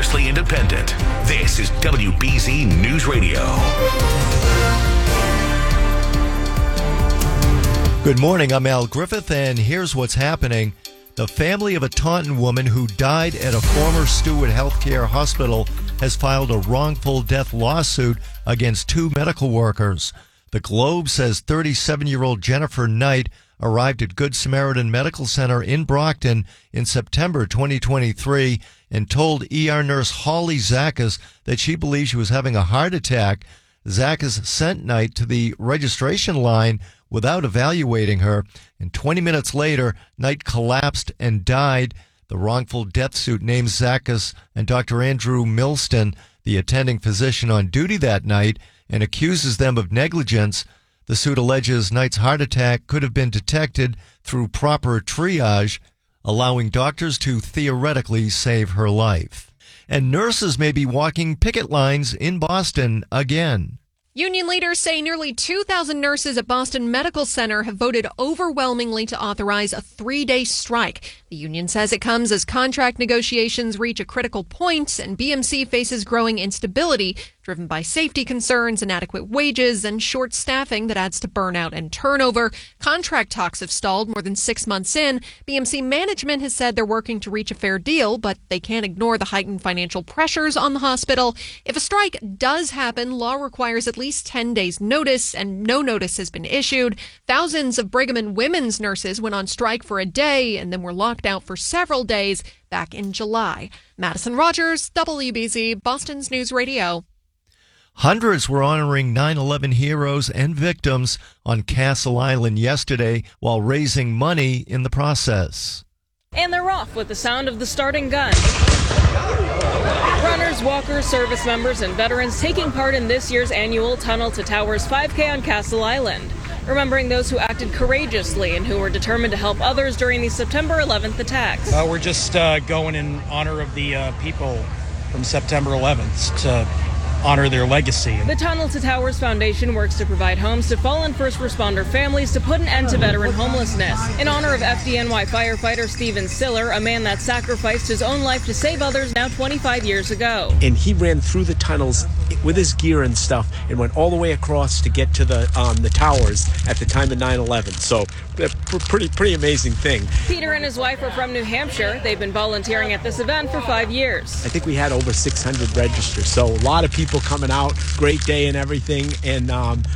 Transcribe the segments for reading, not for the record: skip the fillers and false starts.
Fiercely independent. This is WBZ News Radio. Good morning, I'm Al Griffith, and here's what's happening. The family of a Taunton woman who died at a former Stewart Healthcare hospital has filed a wrongful death lawsuit against two medical workers. The Globe says 37-year-old Jennifer Knight arrived at Good Samaritan Medical Center in Brockton in September 2023 and told ER nurse Holly Zakas that she believed she was having a heart attack. Zakas sent Knight to the registration line without evaluating her, and 20 minutes later, Knight collapsed and died. The wrongful death suit names Zakas and Dr. Andrew Milston, the attending physician on duty that night, and accuses them of negligence. The suit alleges Knight's heart attack could have been detected through proper triage, allowing doctors to theoretically save her life. And nurses may be walking picket lines in Boston again. Union leaders say nearly 2,000 nurses at Boston Medical Center have voted overwhelmingly to authorize a 3-day strike. The union says it comes as contract negotiations reach a critical point and BMC faces growing instability driven by safety concerns, inadequate wages, and short staffing that adds to burnout and turnover. Contract talks have stalled more than 6 months in. BMC management has said they're working to reach a fair deal, but they can't ignore the heightened financial pressures on the hospital. If a strike does happen, law requires at least 10 days notice, and no notice has been issued. Thousands of Brigham and Women's nurses went on strike for a day and then were locked out for several days back in July. Madison Rogers, WBZ, Boston's News Radio. Hundreds were honoring 9/11 heroes and victims on Castle Island yesterday while raising money in the process. And they're off with the sound of the starting gun. Runners, walkers, service members, and veterans taking part in this year's annual Tunnel to Towers 5K on Castle Island, remembering those who acted courageously and who were determined to help others during the September 11th attacks. We're just going in honor of the people from September 11th to honor their legacy. The Tunnel to Towers Foundation works to provide homes to fallen first responder families to put an end to veteran homelessness. In honor of FDNY firefighter Steven Siller, a man that sacrificed his own life to save others now 25 years ago. And he ran through the tunnels with his gear and stuff and went all the way across to get to the towers at the time of 9/11. So pretty amazing thing. Peter and his wife are from New Hampshire. They've been volunteering at this event for 5 years. I think we had over 600 registered, so a lot of people coming out. Great day and everything, and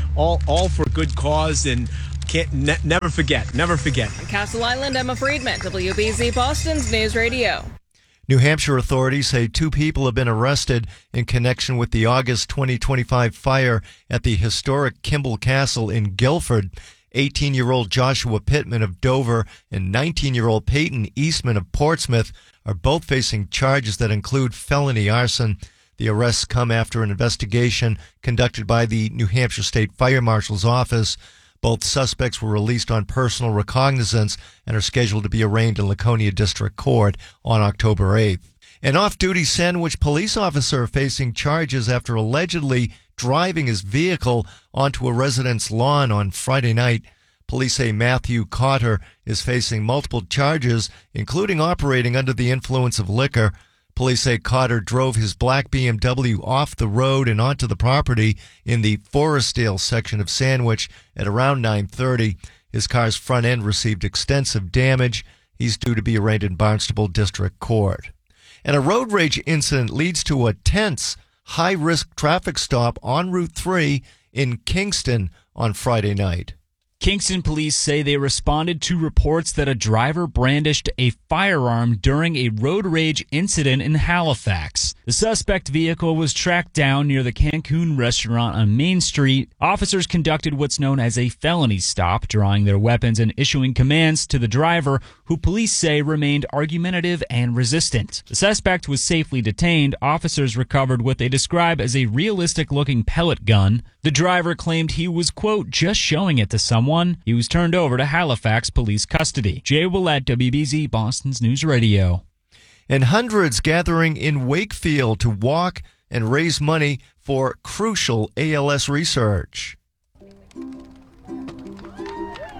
all for a good cause, and never forget. In Castle Island, Emma Friedman, WBZ Boston's News Radio. New Hampshire authorities say 2 people have been arrested in connection with the August 2025 fire at the historic Kimball Castle in Guilford. 18-year-old Joshua Pittman of Dover and 19-year-old Peyton Eastman of Portsmouth are both facing charges that include felony arson. The arrests come after an investigation conducted by the New Hampshire State Fire Marshal's office. Both suspects were released on personal recognizance and are scheduled to be arraigned in Laconia District Court on October 8th. An off-duty Sandwich police officer facing charges after allegedly driving his vehicle onto a resident's lawn on Friday night. Police say Matthew Cotter is facing multiple charges, including operating under the influence of liquor. Police say Cotter drove his black BMW off the road and onto the property in the Forestdale section of Sandwich at around 9:30. His car's front end received extensive damage. He's due to be arraigned in Barnstable District Court. And a road rage incident leads to a tense, high-risk traffic stop on Route 3 in Kingston on Friday night. Kingston police say they responded to reports that a driver brandished a firearm during a road rage incident in Halifax. The suspect vehicle was tracked down near the Cancun restaurant on Main Street. Officers conducted what's known as a felony stop, drawing their weapons and issuing commands to the driver, who police say remained argumentative and resistant. The suspect was safely detained. Officers recovered what they describe as a realistic-looking pellet gun. The driver claimed he was, quote, just showing it to someone. He was turned over to Halifax police custody. Jay Willett, WBZ, Boston's News Radio. And hundreds gathering in Wakefield to walk and raise money for crucial ALS research.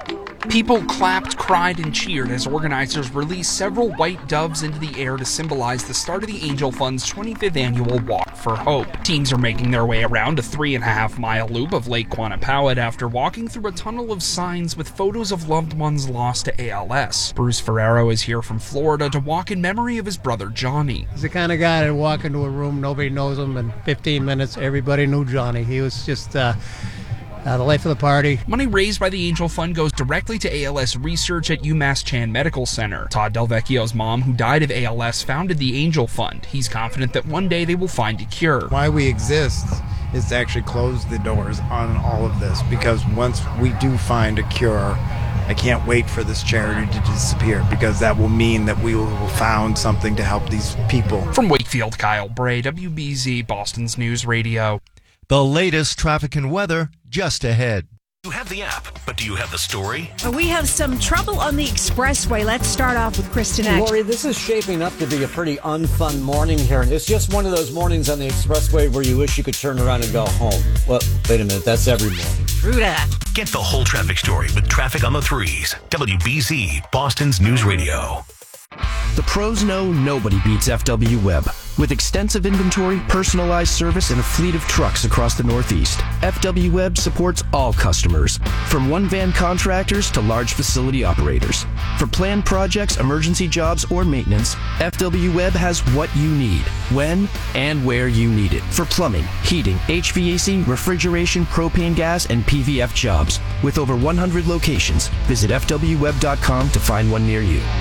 People clapped, cried, and cheered as organizers released several white doves into the air to symbolize the start of the Angel Fund's 25th annual Walk for Hope. Teams are making their way around a 3.5-mile loop of Lake Quannapawet after walking through a tunnel of signs with photos of loved ones lost to ALS. Bruce Ferrero is here from Florida to walk in memory of his brother Johnny. He's the kind of guy that walk into a room, nobody knows him, in 15 minutes everybody knew Johnny. He was just the life of the party. Money raised by the Angel Fund goes directly to ALS research at UMass Chan Medical Center. Todd Delvecchio's mom, who died of ALS, founded the Angel Fund. He's confident that one day they will find a cure. Why we exist is to actually close the doors on all of this, because once we do find a cure, I can't wait for this charity to disappear, because that will mean that we will have found something to help these people. From Wakefield, Kyle Bray, WBZ, Boston's News Radio. The latest traffic and weather just ahead. You have the app, but do you have the story? We have some trouble on the expressway. Let's start off with Kristen Eck. Lori, this is shaping up to be a pretty unfun morning here. It's just one of those mornings on the expressway where you wish you could turn around and go home. Well, wait a minute. That's every morning. True that. Get the whole traffic story with Traffic on the Threes. WBZ, Boston's News Radio. The pros know nobody beats FW Web. With extensive inventory, personalized service, and a fleet of trucks across the Northeast, FW Web supports all customers, from one-van contractors to large facility operators. For planned projects, emergency jobs, or maintenance, FW Web has what you need, when and where you need it. For plumbing, heating, HVAC, refrigeration, propane gas, and PVF jobs. With over 100 locations, visit FWWeb.com to find one near you.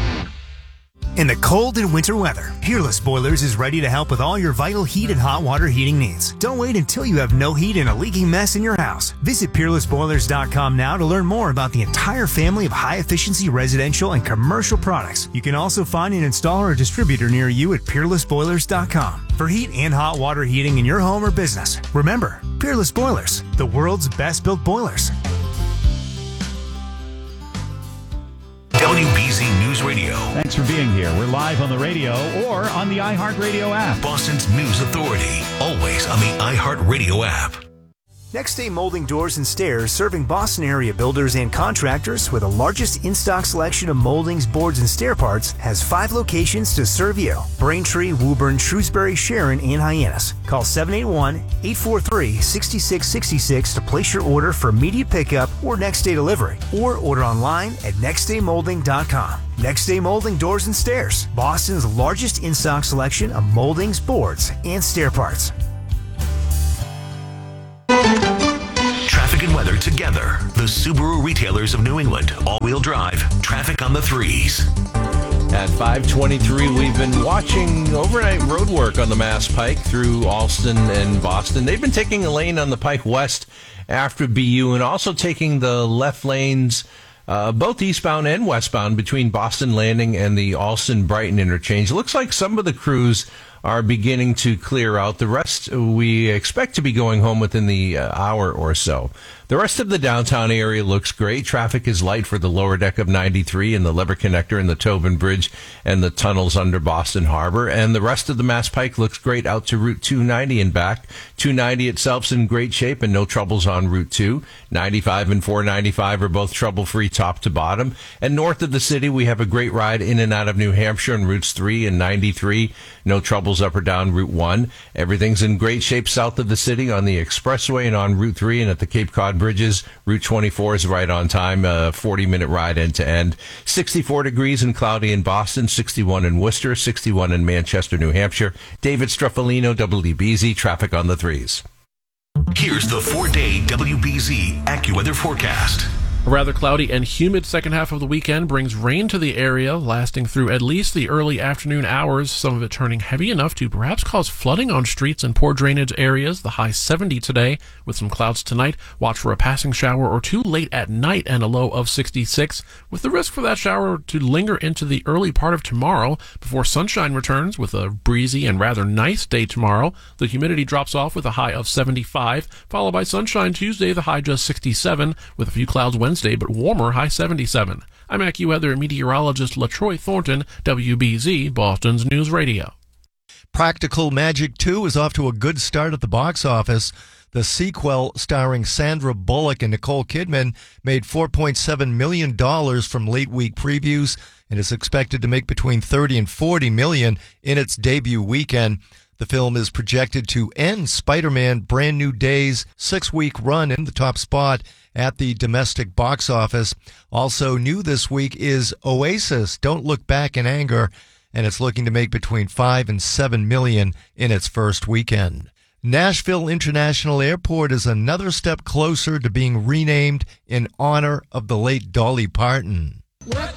In the cold and winter weather, Peerless Boilers is ready to help with all your vital heat and hot water heating needs. Don't wait until you have no heat and a leaking mess in your house. Visit PeerlessBoilers.com now to learn more about the entire family of high-efficiency residential and commercial products. You can also find an installer or distributor near you at PeerlessBoilers.com for heat and hot water heating in your home or business. Remember, Peerless Boilers, the world's best-built boilers. WBZ News Radio. Thanks for being here. We're live on the radio or on the iHeartRadio app. Boston's News Authority. Always on the iHeartRadio app. Next Day Molding Doors and Stairs, serving Boston area builders and contractors with the largest in-stock selection of moldings, boards, and stair parts, has 5 locations to serve you. Braintree, Woburn, Shrewsbury, Sharon, and Hyannis. Call 781-843-6666 to place your order for immediate pickup or next day delivery, or order online at nextdaymolding.com. Next Day Molding Doors and Stairs, Boston's largest in-stock selection of moldings, boards, and stair parts. Traffic and weather together. The Subaru retailers of New England. All-wheel drive. Traffic on the Threes. At 5:23, we've been watching overnight road work on the Mass Pike through Allston and Boston. They've been taking a lane on the Pike West after BU and also taking the left lanes both eastbound and westbound between Boston Landing and the Allston-Brighton interchange. It looks like some of the crews are beginning to clear out. The rest we expect to be going home within the hour or so. The rest of the downtown area looks great. Traffic is light for the lower deck of 93 and the Lever Connector and the Tobin Bridge and the tunnels under Boston Harbor. And the rest of the Mass Pike looks great out to Route 290 and back. 290 itself's in great shape and no troubles on Route 2. 95 and 495 are both trouble-free top to bottom. And north of the city, we have a great ride in and out of New Hampshire on Routes 3 and 93. No troubles up or down Route 1. Everything's in great shape south of the city on the expressway and on Route 3 and at the Cape Cod bridges. Route 24 is right on time, a 40-minute ride end to end. 64 degrees and cloudy in Boston, 61 in Worcester, 61 in Manchester, New Hampshire. David Struffolino, WBZ, traffic on the Threes. Here's the 4-day WBZ AccuWeather forecast. A rather cloudy and humid second half of the weekend brings rain to the area, lasting through at least the early afternoon hours, some of it turning heavy enough to perhaps cause flooding on streets and poor drainage areas. The high 70 today, with some clouds tonight. Watch for a passing shower or two late at night and a low of 66, with the risk for that shower to linger into the early part of tomorrow before sunshine returns with a breezy and rather nice day tomorrow. The humidity drops off with a high of 75, followed by sunshine Tuesday, the high just 67, with a few clouds Wednesday, but warmer, high 77. I'm AccuWeather meteorologist LaTroy Thornton, WBZ, Boston's News Radio. Practical Magic 2 is off to a good start at the box office. The sequel, starring Sandra Bullock and Nicole Kidman, made $4.7 million from late week previews and is expected to make between $30 and $40 million in its debut weekend. The film is projected to end Spider-Man Brand New Day's 6-week run in the top spot at the domestic box office. Also new this week is Oasis, Don't Look Back in Anger, and it's looking to make between $5 and $7 million in its first weekend. Nashville International Airport is another step closer to being renamed in honor of the late Dolly Parton. What